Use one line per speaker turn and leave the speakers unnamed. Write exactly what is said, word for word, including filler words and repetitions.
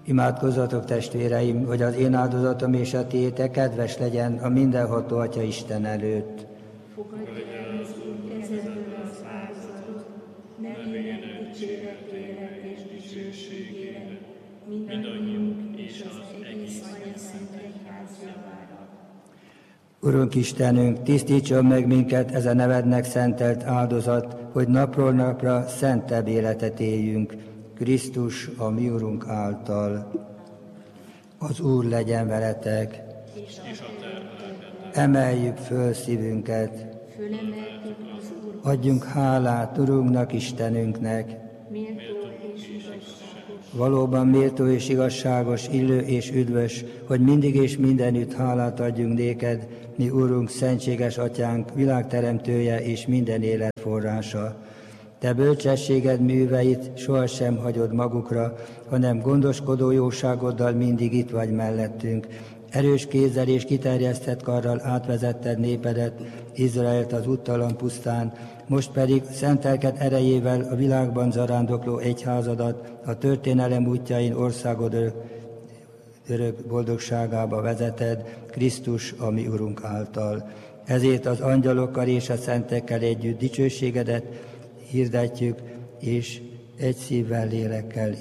Imádkozzatok, testvéreim, hogy az én áldozatom és a tiétek kedves legyen a mindenható Atya Isten előtt.
Fogadj el az Úr kezedből az áldozatot, nevének dicséretére és dicsőségére, mindannyiunk és az egész Atya Szent Egyház javára.
Urunk Istenünk, tisztítson meg minket ez a nevednek szentelt áldozat, hogy napról napra szentebb életet éljünk. Krisztus, a mi Urunk által. Az Úr legyen veletek. Emeljük föl szívünket. Adjunk hálát Urunknak, Istenünknek. Valóban méltó és igazságos, illő és üdvös, hogy mindig és mindenütt hálát adjunk néked, mi Urunk, szentséges Atyánk, világteremtője és minden élet forrása. Te bölcsességed műveit sohasem hagyod magukra, hanem gondoskodó jóságoddal mindig itt vagy mellettünk. Erős kézzel és kiterjesztett karral átvezetted népedet, Izraelt az úttalan pusztán, most pedig szentelked erejével a világban zarándokló egyházadat a történelem útjain országod örök, örök boldogságába vezeted, Krisztus, a mi Urunk által. Ezért az angyalokkal és a szentekkel együtt dicsőségedet hirdetjük, és egy szívvel, lélekkel